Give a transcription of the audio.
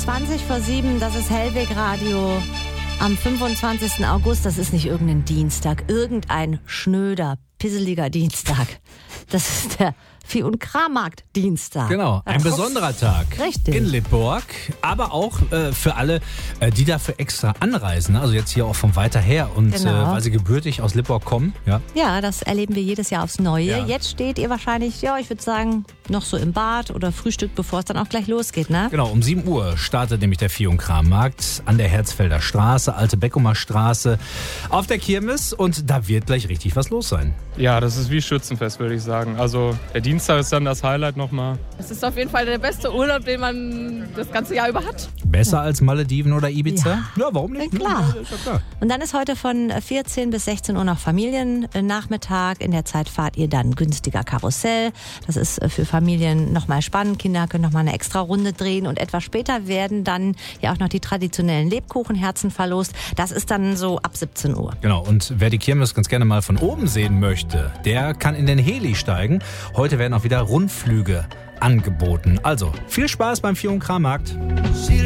7:20, das ist Hellweg Radio am 25. August. Das ist nicht irgendein Dienstag, irgendein schnöder, pisseliger Dienstag. Das ist der Vieh- und Krammarkt-Dienstag. Genau, ein besonderer Tag. Richtig. In Lippborg, aber auch für alle, die dafür extra anreisen. Also jetzt hier auch von weiter her und Genau. weil sie gebürtig aus Lippborg kommen. Ja. Ja, das erleben wir jedes Jahr aufs Neue. Ja. Jetzt steht ihr wahrscheinlich, ich würde sagen, noch so im Bad oder Frühstück, bevor es dann auch gleich losgeht, ne? Genau, um 7 Uhr startet nämlich der Vieh- und Krammarkt an der Herzfelder Straße, Alte Beckumer Straße, auf der Kirmes und da wird gleich richtig was los sein. Ja, das ist wie Schützenfest, würde ich sagen. Also der Dienstag ist dann das Highlight nochmal. Es ist auf jeden Fall der beste Urlaub, den man das ganze Jahr über hat. Besser als Malediven oder Ibiza? Ja, warum nicht? Ja, klar. Ja, ist ja klar. Und dann ist heute von 14 bis 16 Uhr noch Familiennachmittag. In der Zeit fahrt ihr dann günstiger Karussell. Das ist für Familien nochmal spannend. Kinder können nochmal eine extra Runde drehen. Und etwas später werden dann ja auch noch die traditionellen Lebkuchenherzen verlost. Das ist dann so ab 17 Uhr. Genau, und wer die Kirmes ganz gerne mal von oben sehen möchte, der kann in den Heli steigen. Heute werden auch wieder Rundflüge angeboten. Also, viel Spaß beim Vieh- und Krammarkt.